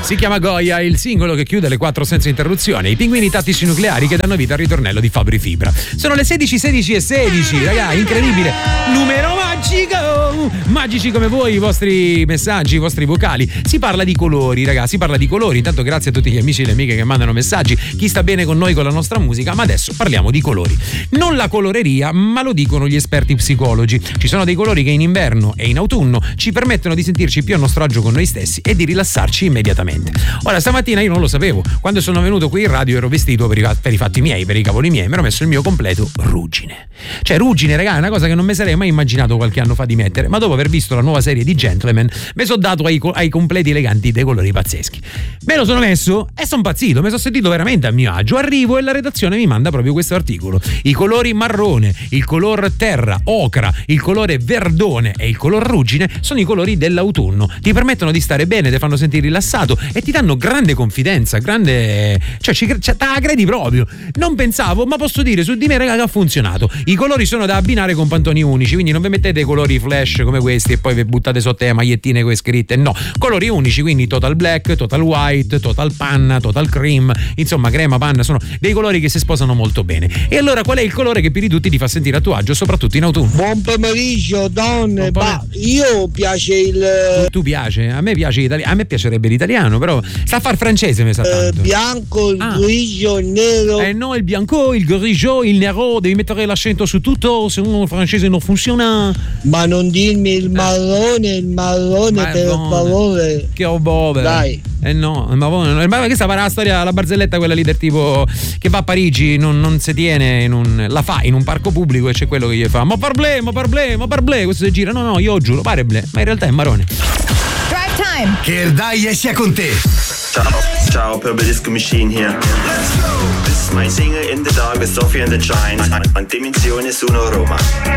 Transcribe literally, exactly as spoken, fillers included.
Si chiama Goya, il singolo che chiude le quattro senza interruzione, i pinguini tattici nucleari che danno vita al ritornello di Fabri Fibra. Sono le sedici, sedici e sedici, raga, incredibile, numero magico, magici come voi, i vostri messaggi, i vostri vocali. Si parla di colori, raga, si parla di colori. Intanto grazie a tutti gli amici e le amiche che mandano messaggi, chi sta bene con noi, con la nostra musica, ma adesso parliamo di colori. Non la coloreria, ma lo dicono gli esperti psicologi. Ci sono dei colori che in inverno e in autunno ci permettono di sentirci più a nostro agio con noi stessi e di rilassarci immediatamente. Ora, stamattina io non lo sapevo, quando sono venuto qui in radio ero vestito per i, per i fatti miei, per i cavoli miei, mi ero messo il mio completo ruggine. Cioè ruggine, raga, è una cosa che non mi sarei mai immaginato qualche anno fa di mettere, ma dopo aver visto la nuova serie di Gentleman mi sono dato ai, ai completi eleganti dei colori pazzeschi. Me lo sono messo e sono impazzito, mi sono sentito veramente a mio agio. Arrivo e la redazione mi manda proprio questo articolo: i colori marrone, il color terra, ocra, il colore verdone e il color ruggine sono i colori dell'autunno, ti permettono di stare bene, ti fanno sentire rilassato e ti danno grande confidenza, grande, cioè ci cioè, te la credi proprio. Non pensavo, ma posso dire su di me, raga, che ha funzionato. I colori sono da abbinare con pantoni unici, quindi non vi mettete colori flash come questi e poi vi buttate sotto le magliettine con scritte, no, colori unici, quindi total black, total white, total panna, total cream, insomma crema, panna, sono dei colori che si sposano molto bene. E allora qual è il colore che più di tutti ti fa sentire a tuo agio, soprattutto in autunno? Buon pomeriggio donne, ma io piace il tu, tu piace, a me piace l'italiano, a me piacerebbe l'italiano, però sta a far francese mi sa tanto. Eh, bianco, il ah. grigio, il nero. Eh no, il bianco, il grigio, il nero, devi mettere l'accento su tutto, se no il francese non funziona. Ma non dirmi il marrone, il marrone, marrone. Per favore. Che obove. Dai. Eh no, il marrone. Ma questa sarà la storia, la barzelletta quella lì del tipo che va a Parigi, non, non si tiene in un, la fa in un parco pubblico e c'è quello che gli fa ma parblè, ma parblè, ma parblè, questo si gira, no no, io giuro, pare blè, ma in realtà è marrone. Drive time. Che il dai sia con te. Ciao, ciao, Purple Disco Machine hier. Let's go. This is my single in the dark with Sophie and the Giants. An Dimensione sono Roma.